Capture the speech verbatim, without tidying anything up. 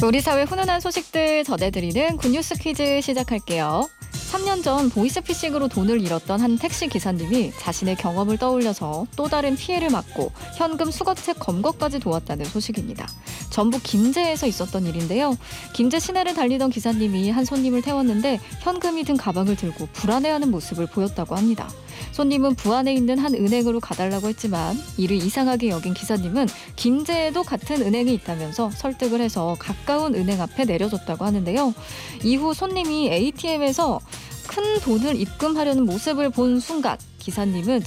우리 사회 훈훈한 소식들 전해드리는 굿뉴스 퀴즈 시작할게요. 삼 년 전 보이스피싱으로 돈을 잃었던 한 택시 기사님이 자신의 경험을 떠올려서 또 다른 피해를 막고 현금 수거책 검거까지 도왔다는 소식입니다. 전북 김제에서 있었던 일인데요. 김제 시내를 달리던 기사님이 한 손님을 태웠는데 현금이 든 가방을 들고 불안해하는 모습을 보였다고 합니다. 손님은 부안에 있는 한 은행으로 가달라고 했지만 이를 이상하게 여긴 기사님은 김제에도 같은 은행이 있다면서 설득을 해서 가까운 은행 앞에 내려줬다고 하는데요. 이후 손님이 에이티엠에서 큰 돈을 입금하려는 모습을 본 순간 기사님은